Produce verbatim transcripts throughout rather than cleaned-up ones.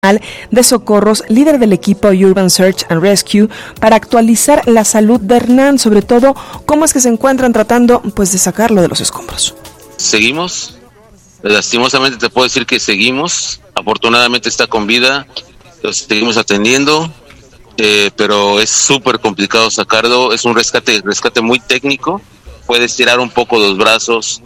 de Socorros, líder del equipo Urban Search and Rescue, para actualizar la salud de Hernán, sobre todo cómo es que se encuentran tratando pues de sacarlo de los escombros. Seguimos, lastimosamente te puedo decir que seguimos, afortunadamente está con vida, lo seguimos atendiendo, eh, pero es súper complicado sacarlo, es un rescate, rescate muy técnico, puede estirar un poco los brazos,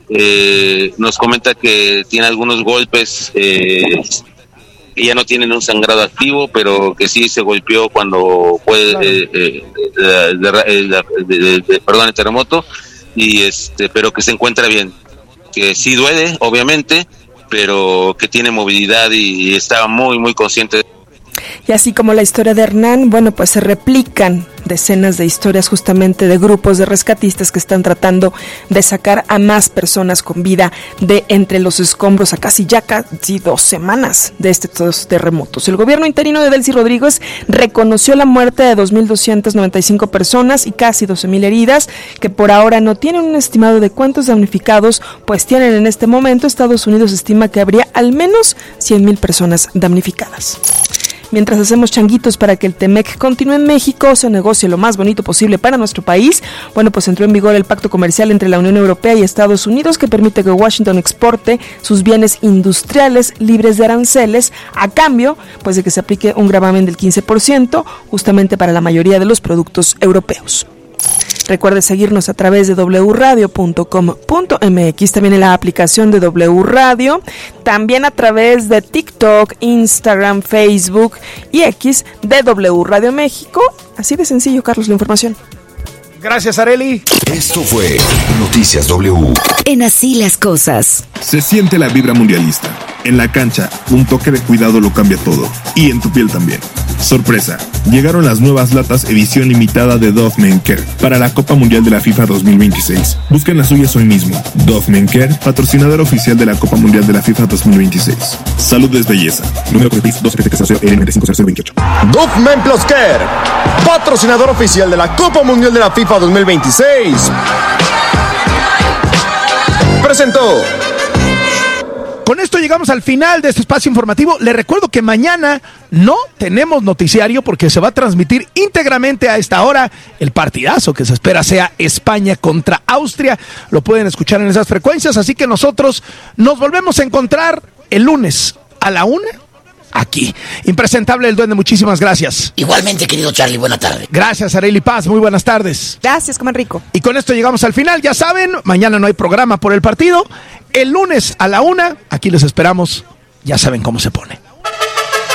eh, nos comenta que tiene algunos golpes, eh, que ya no tienen un sangrado activo, pero que sí se golpeó cuando fue claro. eh, eh, de, de, de, de, de, perdón, el terremoto, y este, pero que se encuentra bien, que sí duele, obviamente, pero que tiene movilidad y, y está muy, muy consciente. Y así como la historia de Hernán, bueno, pues se replican decenas de historias justamente de grupos de rescatistas que están tratando de sacar a más personas con vida de entre los escombros a casi ya casi dos semanas de estos terremotos. El gobierno interino de Delcy Rodríguez reconoció la muerte de dos mil doscientas noventa y cinco personas y casi doce mil heridas, que por ahora no tienen un estimado de cuántos damnificados pues tienen en este momento. Estados Unidos estima que habría al menos cien mil personas damnificadas. Mientras hacemos changuitos para que el Temec continúe en México, se negocie lo más bonito posible para nuestro país, bueno, pues entró en vigor el pacto comercial entre la Unión Europea y Estados Unidos que permite que Washington exporte sus bienes industriales libres de aranceles a cambio, pues de que se aplique un gravamen del quince por ciento justamente para la mayoría de los productos europeos. Recuerde seguirnos a través de doble u radio punto com punto eme equis, también en la aplicación de W Radio, también a través de TikTok, Instagram, Facebook y X de W Radio México. Así de sencillo, Carlos, la información. Gracias, Arely. Esto fue Noticias W. En Así las Cosas. Se siente la vibra mundialista. En la cancha, un toque de cuidado lo cambia todo. Y en tu piel también. Sorpresa, llegaron las nuevas latas edición limitada de Dove Men Care para la Copa Mundial de la FIFA dos mil veintiséis. Busquen las suyas hoy mismo. Dove Men Care, patrocinador oficial de la Copa Mundial de la FIFA dos mil veintiséis. Salud es belleza. Número de dos siete cero cero N cinco cero cero veintiocho. Dove Men Plus Care, patrocinador oficial de la Copa Mundial de la FIFA dos mil veintiséis. Presentó. Con esto llegamos al final de este espacio informativo. Les recuerdo que mañana no tenemos noticiario porque se va a transmitir íntegramente a esta hora el partidazo que se espera sea España contra Austria. Lo pueden escuchar en esas frecuencias, así que nosotros nos volvemos a encontrar el lunes a la una. Aquí. Impresentable el Duende, muchísimas gracias. Igualmente, querido Charlie, buena tarde. Gracias, Arely Paz, muy buenas tardes. Gracias, coman rico. Y con esto llegamos al final, ya saben, mañana no hay programa por el partido. El lunes a la una, aquí les esperamos, ya saben cómo se pone.